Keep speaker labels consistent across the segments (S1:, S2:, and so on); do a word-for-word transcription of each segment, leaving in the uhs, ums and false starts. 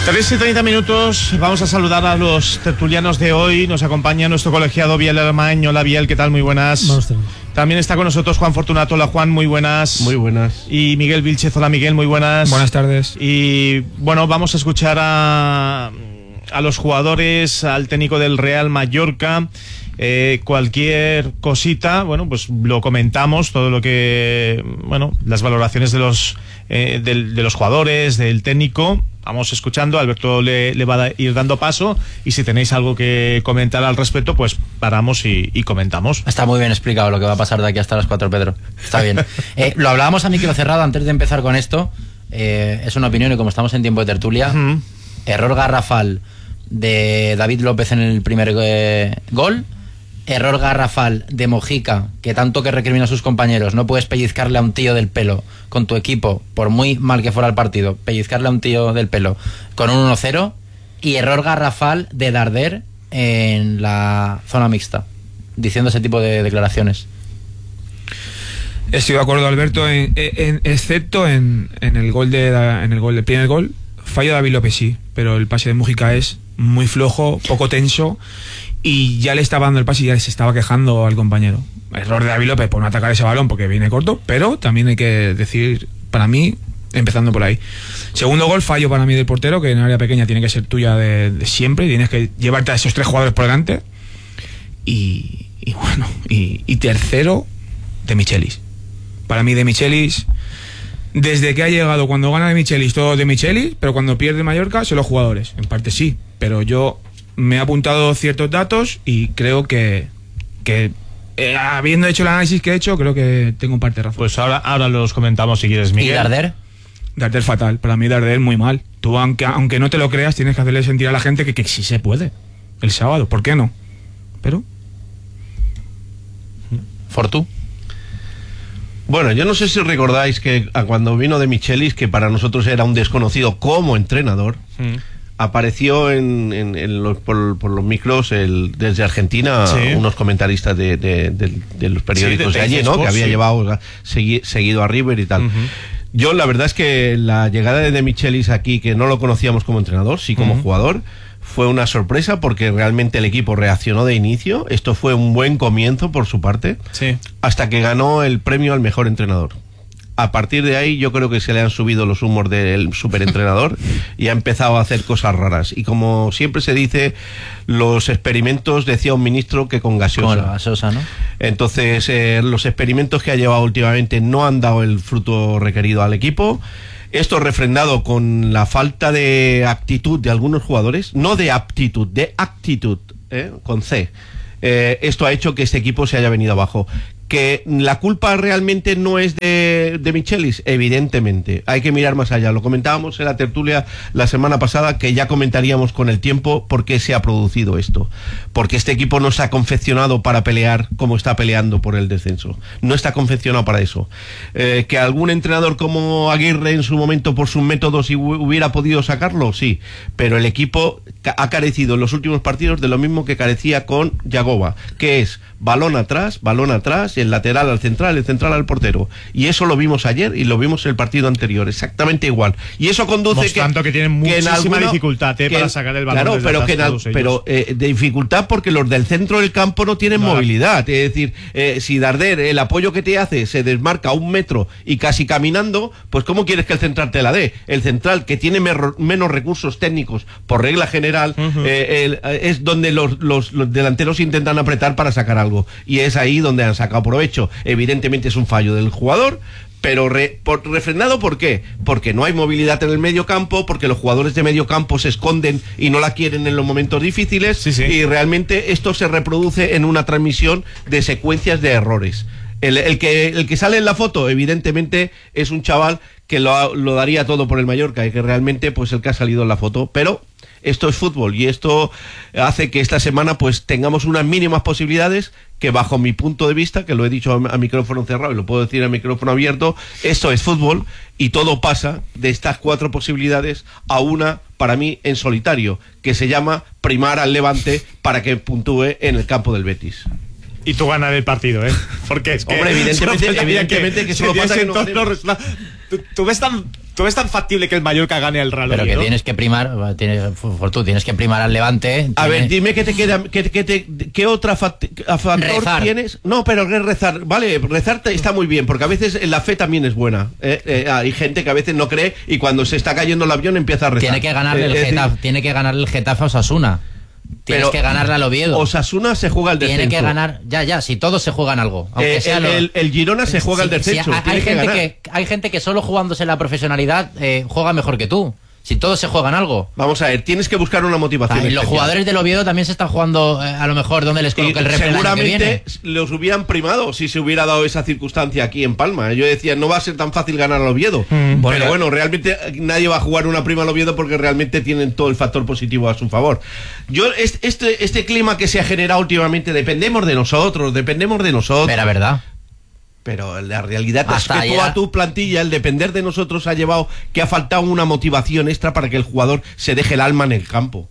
S1: tres y treinta minutos, vamos a saludar a los tertulianos de hoy. Nos acompaña nuestro colegiado Biel Armañ. Hola Biel, ¿qué tal? Muy buenas.
S2: Buenas tardes.
S1: También está con nosotros Juan Fortunato. Hola Juan, muy buenas.
S3: Muy buenas.
S1: Y Miguel Vilchez. Hola Miguel, muy buenas.
S2: Buenas tardes.
S1: Y bueno, vamos a escuchar a, a los jugadores, al técnico del Real Mallorca. Eh, cualquier cosita, bueno, pues lo comentamos, todo lo que, bueno, las valoraciones de los eh, de, de los jugadores, del técnico. Vamos escuchando, Alberto le, le va a ir dando paso, y si tenéis algo que comentar al respecto, pues paramos y, y comentamos.
S4: Está muy bien explicado lo que va a pasar de aquí hasta las cuatro, Pedro. Está bien. Eh, lo hablábamos a micro cerrado antes de empezar con esto. Eh, es una opinión, y como estamos en tiempo de tertulia, uh-huh. error garrafal de David López en el primer eh, gol. Error garrafal de Mojica, que tanto que recrimina a sus compañeros. No puedes pellizcarle a un tío del pelo con tu equipo, por muy mal que fuera el partido, pellizcarle a un tío del pelo con un uno cero. Y error garrafal de Darder en la zona mixta, diciendo ese tipo de declaraciones.
S2: Estoy de acuerdo, Alberto, en, en, excepto en, en el gol de en el gol del primer gol. Fallo de David López sí, pero el pase de Mojica es muy flojo, poco tenso, y ya le estaba dando el pase y ya se estaba quejando al compañero. Error de David López por no atacar ese balón porque viene corto, pero también hay que decir, para mí, empezando por ahí. Segundo gol, fallo para mí del portero, que en área pequeña tiene que ser tuya de, de siempre, y tienes que llevarte a esos tres jugadores por delante. Y, y bueno, y, y tercero, de Michelis. Para mí, de Michelis, desde que ha llegado, cuando gana de Michelis, todo de Michelis, pero cuando pierde Mallorca, son los jugadores. En parte sí, pero yo me he apuntado ciertos datos y creo que, que eh, habiendo hecho el análisis que he hecho, creo que tengo un parte de razón.
S1: Pues ahora, ahora los comentamos si quieres, Miguel.
S4: ¿Y Darder?
S2: Darder fatal, para mí Darder muy mal. Tú, aunque, aunque no te lo creas, tienes que hacerle sentir a la gente que, que sí se puede el sábado, ¿por qué no? Pero
S4: Fortu.
S3: Bueno, yo no sé si recordáis que cuando vino de Michelis, que para nosotros era un desconocido como entrenador, mm. apareció en, en, en los, por, por los micros el, desde Argentina, sí. unos comentaristas de, de, de, de los periódicos sí, de, de allí, ¿no? Sports, que había sí. llevado, o sea, segui, seguido a River y tal. Uh-huh. Yo la verdad es que la llegada de, de Michelis aquí, que no lo conocíamos como entrenador, sí como uh-huh. jugador, fue una sorpresa porque realmente el equipo reaccionó de inicio. Esto fue un buen comienzo por su parte,
S1: sí.
S3: hasta que ganó el premio al mejor entrenador. A partir de ahí yo creo que se le han subido los humos del superentrenador y ha empezado a hacer cosas raras. Y como siempre se dice, los experimentos, decía un ministro, que con gaseosa.
S4: Con la gaseosa, ¿no?
S3: Entonces, eh, los experimentos que ha llevado últimamente no han dado el fruto requerido al equipo. Esto refrendado con la falta de actitud de algunos jugadores, no de aptitud, de actitud, ¿eh? Con C. Eh, esto ha hecho que este equipo se haya venido abajo. Que la culpa realmente no es de, de Michelis, evidentemente. Hay que mirar más allá. Lo comentábamos en la tertulia la semana pasada, que ya comentaríamos con el tiempo por qué se ha producido esto. Porque este equipo no se ha confeccionado para pelear como está peleando por el descenso. No está confeccionado para eso. Eh, que algún entrenador como Aguirre en su momento, por sus métodos, hubiera podido sacarlo, sí. Pero el equipo ha carecido en los últimos partidos de lo mismo que carecía con Yagoba, que es balón atrás, balón atrás, el lateral al central, el central al portero. Y eso lo vimos ayer y lo vimos el partido anterior, exactamente igual. Y eso conduce
S1: que... tanto que tienen muchísima que alguno, dificultad eh, que, para sacar el balón.
S3: Claro, pero, que al, pero eh, de dificultad porque los del centro del campo no tienen no. movilidad. Es decir, eh, si Darder, el apoyo que te hace, se desmarca a un metro y casi caminando, pues ¿cómo quieres que el central te la dé? El central, que tiene mer- menos recursos técnicos, por regla general, uh-huh. eh, el, es donde los, los, los delanteros intentan apretar para sacar algo. Y es ahí donde han sacado provecho. Evidentemente es un fallo del jugador, pero re, por, refrendado, ¿por qué? Porque no hay movilidad en el medio campo, porque los jugadores de medio campo se esconden y no la quieren en los momentos difíciles,
S1: sí, sí.
S3: y realmente esto se reproduce en una transmisión de secuencias de errores. El, el, que, el que sale en la foto, evidentemente, es un chaval que lo, lo daría todo por el Mallorca, y que realmente, pues el que ha salido en la foto, pero esto es fútbol, y esto hace que esta semana pues tengamos unas mínimas posibilidades que, bajo mi punto de vista, que lo he dicho a, a micrófono cerrado y lo puedo decir a micrófono abierto, esto es fútbol, y todo pasa de estas cuatro posibilidades a una, para mí, en solitario, que se llama primar al Levante para que puntúe en el campo del Betis.
S1: Y tú ganas el partido, ¿eh? Porque es que...
S3: Hombre, evidentemente, evidentemente que, que solo pasa que no...
S1: Los, tú, tú ves tan ¿Tú ves tan factible que el Mallorca gane al Real
S4: Pero
S1: Oviedo?
S4: que tienes que primar, tienes, Fortú, tienes que primar al Levante.
S3: A
S4: tiene-
S3: ver, dime qué te queda, qué, qué te- qué otra fact- a factor
S4: Rezar.
S3: tienes. No, pero el rezar, vale, rezar te- está muy bien, porque a veces la fe también es buena. Eh, eh, hay gente que a veces no cree y cuando se está cayendo el avión empieza a rezar.
S4: Tiene que ganarle el
S3: Eh, es decir,
S4: Getafe, tiene que ganarle el Getafe a Osasuna. Tienes
S3: pero
S4: que ganarle al Oviedo.
S3: Osasuna se juega el descenso.
S4: Tiene que ganar, ya, ya, si todos se juegan algo. Aunque
S3: Eh,
S4: sea
S3: el,
S4: lo-
S3: el- el Girona se juega el
S4: Sí, sí,
S3: descenso.
S4: hay,
S3: tiene
S4: hay
S3: que
S4: gente
S3: ganar.
S4: que, hay gente que solo jugándose la profesionalidad eh, juega mejor que tú. Si todos se juegan algo.
S3: Vamos a ver, tienes que buscar una motivación.
S4: Ah, y los
S3: especial.
S4: jugadores del Oviedo también se están jugando eh, a lo mejor donde les
S3: Y
S4: coloque el referee el año que
S3: seguramente
S4: viene.
S3: los hubieran primado si se hubiera dado esa circunstancia aquí en Palma. Yo decía, no va a ser tan fácil ganar al Oviedo.
S1: Mm.
S3: Pero bueno, realmente nadie va a jugar una prima al Oviedo porque realmente tienen todo el factor positivo a su favor. Yo es- este, este clima que se ha generado últimamente, dependemos de nosotros, dependemos de nosotros.
S4: Pero verdad.
S3: Pero la realidad
S4: Hasta
S3: es que
S4: ayer-
S3: toda tu plantilla, el depender de nosotros, ha llevado que ha faltado una motivación extra para que el jugador se deje el alma en el campo.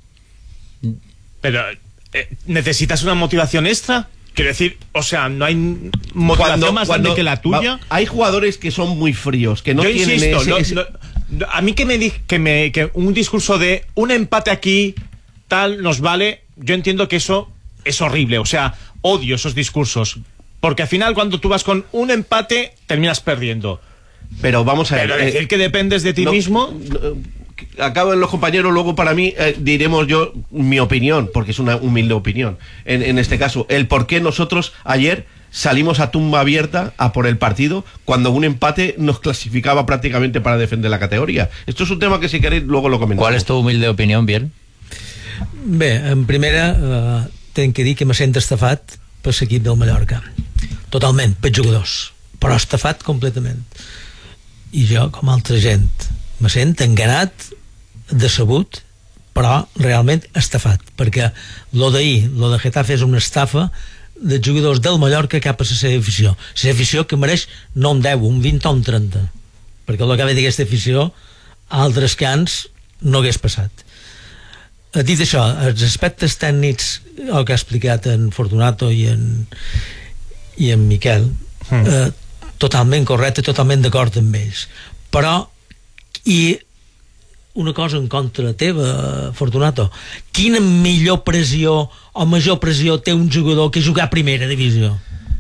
S1: Pero, eh, ¿necesitas una motivación extra? Quiero decir, o sea, ¿no hay motivación más grande que la tuya?
S3: va- hay jugadores que son muy fríos, que no
S1: Yo
S3: tienen
S1: insisto,
S3: ese-
S1: lo-
S3: ese-
S1: lo- lo- a mí que me, di- que me que un discurso de un empate aquí, tal, nos vale, yo entiendo que eso es horrible, o sea, odio esos discursos, porque al final cuando tú vas con un empate, terminas perdiendo.
S3: Pero vamos a ver.
S1: Pero
S3: eh,
S1: decir que dependes de ti
S3: no-
S1: mismo...
S3: no, acaban los compañeros, luego para mí eh, diremos yo mi opinión, porque es una humilde opinión. En, en este caso, el por qué nosotros ayer salimos a tumba abierta a por el partido cuando un empate nos clasificaba prácticamente para defender la categoría. Esto es un tema que si queréis luego lo comentamos.
S4: ¿Cuál es tu humilde opinión, Biel?
S5: Bé, en primera, eh, tenc que dir que me sent estafat per l'equip del Mallorca. Totalment, pels jugadors. Però estafat completament. I jo, com altra gent, me sent enganat, decebut, però realment estafat, perquè lo d'ahir, lo de Getafe és una estafa dels jugadors del Mallorca cap a la seva afició. La seva afició que mereix no un deu, un vint o un trenta, perquè el que ve d'aquesta afició a altres cants no hagués passat. Eh, Dit això, els aspectes tècnics, el que ha explicat en Fortunato i en, i en Miquel, eh, totalment correcte, totalment d'acord amb ells. Però, i una cosa en contra teva, Fortunato, quina millor pressió o major pressió té un jugador que jugar a primera divisió?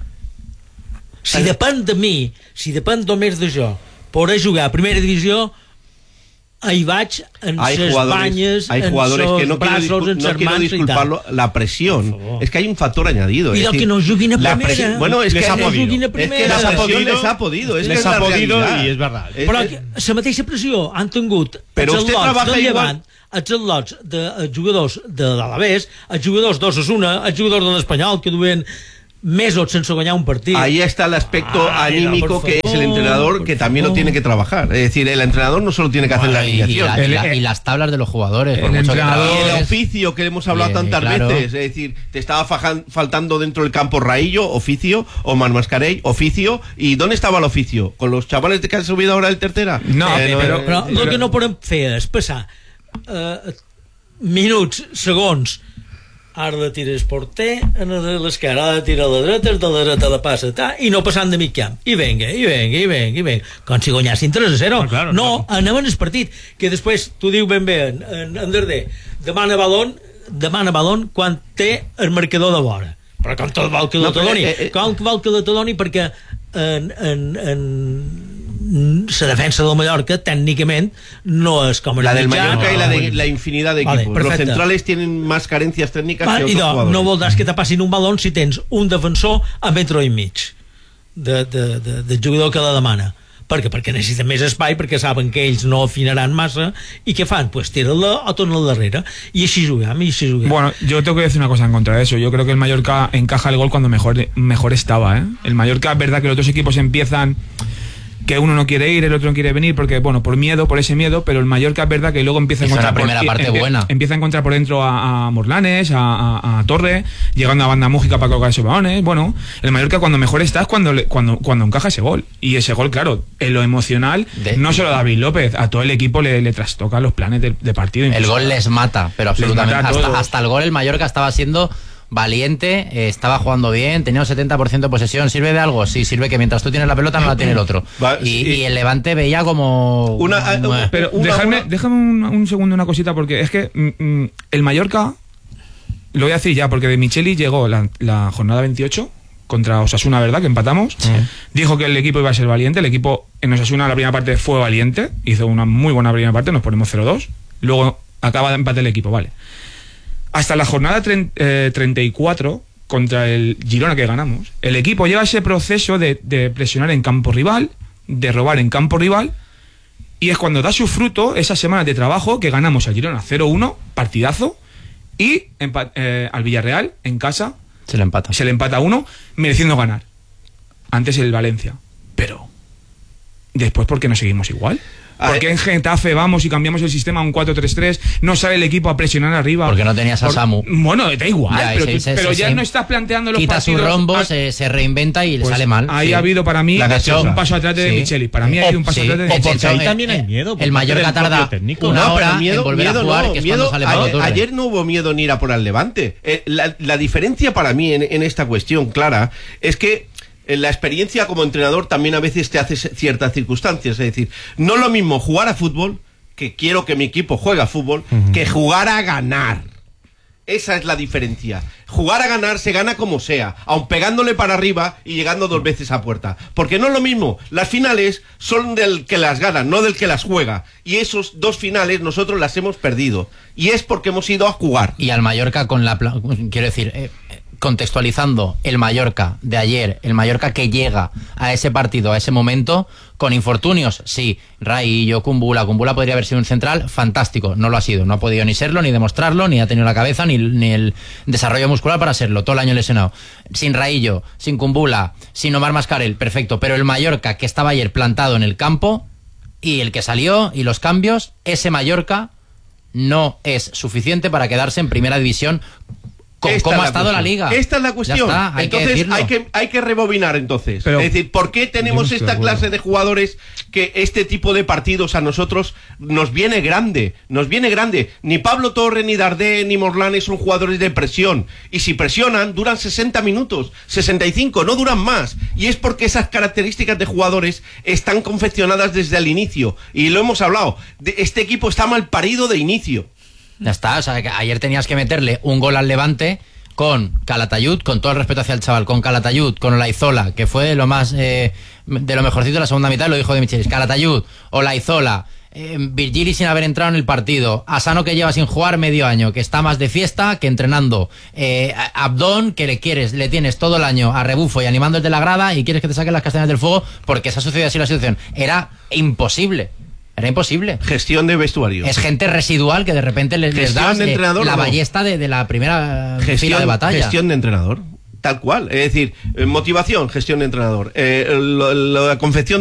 S5: Si depèn de mi, si depèn només de jo, poder jugar a primera divisió, ahí vaig en
S3: hay
S5: ses
S3: jugadores,
S5: banyes,
S3: hay
S5: en
S3: jugadores
S5: sos
S3: que no quiero,
S5: braços,
S3: discul-
S5: en
S3: no
S5: ses
S3: quiero
S5: mans i tal.
S3: disculparlo, la presión.
S5: Por favor.
S3: Es que hay un factor añadido.
S5: I
S3: es
S5: del
S3: decir,
S5: que no juguin a
S3: la
S5: primera.
S3: presión- bueno, es
S1: Les
S3: que
S1: ha
S3: es-
S1: podido.
S5: juguin a
S3: es que
S5: primera.
S3: la
S1: Les ha
S3: presión
S1: podido,
S3: les ha podido. Es
S1: les
S3: que es
S1: ha
S3: la
S1: podido
S3: realidad.
S1: y es verdad.
S3: Es-
S5: Però
S3: es-
S5: que la mateixa pressió han tingut
S3: Però
S5: els
S3: usted
S5: al·lots
S3: trabaja
S5: del
S3: igual.
S5: Llevant, els al·lots de els jugadors de l'Alavés, els jugadors d'Osasuna, els jugadors de l'Espanyol, que duen mesos sense guanyar un partit.
S3: Ahí está el aspecto
S5: Ay,
S3: anímico
S5: por
S3: que es el
S5: favor,
S3: entrenador,
S5: por
S3: que también lo
S5: favor.
S3: tiene que trabajar. Es decir, el entrenador no solo tiene que hacer la
S4: y, y
S3: alineación.
S4: la- y
S2: El-
S4: la- y las tablas de los jugadores. por
S2: el
S4: mucho que
S2: entrenador-
S3: Y el
S4: trabajes.
S3: oficio que hemos hablado
S4: Eh,
S3: tantas
S4: claro.
S3: veces, es decir, te estaba fajan- faltando dentro del campo Raillo, oficio, Omar Mascarell, oficio, ¿y dónde estaba el oficio? ¿Con los chavales que han subido ahora el tercera?
S2: No,
S3: Eh,
S2: pero-
S5: Però el que no podem fer és passar eh, minuts, segons, ara de tira el porter, a l'esquerra, ara de tira a la dreta, de la dreta la passa, ta, i no passant de mig camp. I venga, i venga, i venga, i venga. Com si guanyassin tres a zero.
S1: Ah, claro,
S5: no, anem en el partit, que després, tu dius ben bé, en, en, en Darder, demana balón, demana balón quan té el marcador de vora. Però com te'l vol que
S3: No,
S5: no,
S3: però,
S5: doni?
S3: eh, eh,
S5: Com que vol que te doni? Perquè en, en, en la defensa del Mallorca tècnicament no és com el
S3: La del
S5: mitjà.
S3: Mallorca y la de
S5: No.
S3: la infinidad de
S5: Vale,
S3: equipos. Los
S5: perfecte.
S3: centrales tienen más carencias técnicas
S5: Va,
S3: que otros
S5: idò,
S3: jugadores.
S5: no voldràs que te passin un balón si tens un defensor a metro i mig de, de, de, de jugador que la demana. Per què? Perquè necessiten més espai, perquè saben que ells no afinaran massa, i què fan? Pues tiren-la o tornen darrere, i així juguem, i així juguem.
S2: Bueno, yo tengo que decir una cosa en contra de eso. Yo creo que el Mallorca encaja el gol cuando mejor, mejor estaba, ¿eh? El Mallorca, es verdad que los otros equipos empiezan que uno no quiere ir, el otro no quiere venir, porque, bueno, por miedo, por ese miedo, pero el Mallorca es verdad que luego empieza a
S4: Hizo
S2: encontrar...
S4: una primera
S2: por,
S4: parte
S2: empie-
S4: buena.
S2: Empieza a encontrar por dentro a, a Morlanes, a, a, a Torre, llegando a Banda Mújica para colocar esos balones. Bueno, el Mallorca cuando mejor está es cuando, le- cuando, cuando encaja ese gol. Y ese gol, claro, en lo emocional,
S4: De-
S2: no solo a David López, a todo el equipo le, le trastoca los planes de, de partido.
S4: El
S2: incluso
S4: gol les mata, pero
S2: Les
S4: absolutamente.
S2: mata a
S4: hasta,
S2: todos.
S4: hasta el gol el Mallorca estaba siendo valiente, eh, estaba jugando bien, tenía un setenta por ciento de posesión. ¿Sirve de algo? Sí, sirve que mientras tú tienes la pelota no la tiene el otro.
S3: Va,
S4: y,
S3: sí.
S4: y el Levante veía como...
S3: Una,
S4: como-
S3: uh,
S2: Pero
S3: Una-
S2: dejadme,
S3: una-
S2: déjame un, un segundo una cosita, porque es que mm, mm, el Mallorca, lo voy a decir ya, porque de Micheli llegó la, la jornada veintiocho contra Osasuna, ¿verdad? Que empatamos. Dijo que el equipo iba a ser valiente. El equipo en Osasuna la primera parte fue valiente, hizo una muy buena primera parte, nos ponemos cero dos. Luego acaba de empatar el equipo, vale. Hasta la jornada treinta y cuatro contra el Girona que ganamos, el equipo lleva ese proceso de, de presionar en campo rival, de robar en campo rival, y es cuando da su fruto esas semanas de trabajo que ganamos al Girona cero uno, partidazo, y empa- eh, al Villarreal en casa
S4: Se le empata.
S2: se le empata a uno, mereciendo ganar. Antes el Valencia. Pero después, ¿por qué no seguimos igual?
S3: A
S2: ¿Por qué
S3: ver.
S2: en Getafe vamos y cambiamos el sistema a un cuatro tres tres? No sale el equipo a presionar arriba.
S4: Porque no tenías a
S2: Por-
S4: Samu.
S2: Bueno, da igual,
S4: Ya,
S2: pero,
S4: se-
S2: tú-
S4: se-
S2: pero
S4: se-
S2: ya
S4: se-
S2: no estás planteando los
S4: Quita
S2: partidos.
S4: su rombo,
S2: a-
S4: se, se reinventa y le
S2: pues
S4: sale mal.
S2: Ahí
S4: Sí.
S2: ha habido para mí
S3: La gaseosa.
S2: un paso atrás de
S4: Sí.
S2: Micheli. Para mí ha habido un paso
S4: Sí.
S2: atrás de
S4: De
S1: porque
S4: hecho,
S1: ahí
S4: eh,
S1: también hay
S4: eh,
S1: miedo por
S4: El
S1: parte
S4: Mallorca
S1: del propio
S4: tarda
S1: técnico.
S4: una
S3: No,
S4: hora
S3: pero miedo,
S4: en volver
S3: miedo
S4: a jugar,
S3: no,
S4: que es
S3: miedo-
S4: cuando sale Pablo
S3: ayer,
S4: Torre.
S3: ayer no hubo miedo ni ir a por el Levante. Eh, la, la diferencia para mí en, en esta cuestión, Clara, es que eh, la experiencia como entrenador también a veces te hace se- ciertas circunstancias. Es decir, no es lo mismo jugar a fútbol, que quiero que mi equipo juegue a fútbol, que jugar a ganar. Esa es la diferencia. Jugar a ganar se gana como sea, aun pegándole para arriba y llegando dos veces a puerta. Porque no es lo mismo. Las finales son del que las gana, no del que las juega. Y esos dos finales nosotros las hemos perdido. Y es porque hemos ido a jugar.
S4: Y al Mallorca con la... pla- Quiero decir, eh, contextualizando el Mallorca de ayer, el Mallorca que llega a ese partido, a ese momento, con infortunios, sí, Raillo, Kumbula, Kumbula podría haber sido un central fantástico, no lo ha sido, no ha podido ni serlo, ni demostrarlo, ni ha tenido la cabeza, ni, ni el desarrollo muscular para serlo, todo el año lesionado. Sin Raillo, sin Kumbula, sin Omar Mascarell, perfecto, pero el Mallorca que estaba ayer plantado en el campo, y el que salió, y los cambios, ese Mallorca no es suficiente para quedarse en primera división con
S3: Esta
S4: cómo
S3: es
S4: ha
S3: la
S4: estado la
S3: cuestión.
S4: liga.
S3: Esta es la
S4: Ya
S3: cuestión.
S4: está, hay que
S3: entonces
S4: decirlo.
S3: hay que hay que rebobinar entonces.
S2: Pero-
S3: es decir, ¿por qué
S2: Yo
S3: tenemos
S2: no estoy de
S3: esta
S2: acuerdo.
S3: clase de jugadores que este tipo de partidos a nosotros nos viene grande? Nos viene grande. Ni Pablo Torre, ni Dardé, ni Morlanes son jugadores de presión. Y si presionan, duran sesenta minutos, sesenta y cinco, no duran más. Y es porque esas características de jugadores están confeccionadas desde el inicio. Y lo hemos hablado. De- Este equipo está mal parido de inicio.
S4: Ya está, o sea, que ayer tenías que meterle un gol al Levante con Calatayud, con todo el respeto hacia el chaval, con Calatayud, con Olaizola, que fue lo más eh, de lo mejorcito de la segunda mitad, lo dijo de Michelis. Calatayud, Olaizola, eh, Virgili sin haber entrado en el partido, Asano que lleva sin jugar medio año, que está más de fiesta que entrenando, eh, Abdón que le quieres, le tienes todo el año a rebufo y animando desde la grada y quieres que te saquen las castañas del fuego porque se ha sucedido así la situación. Era imposible. Era imposible.
S3: Gestión de vestuario.
S4: Es gente residual que de repente les, les
S3: Gestión
S4: das
S3: de
S4: eh,
S3: entrenador,
S4: la
S3: ¿o no?
S4: ballesta de, de la primera fila
S3: Gestión,
S4: de batalla.
S3: gestión de entrenador. Tal cual. Es decir, eh, motivación, gestión de entrenador. Eh, lo- lo- la confección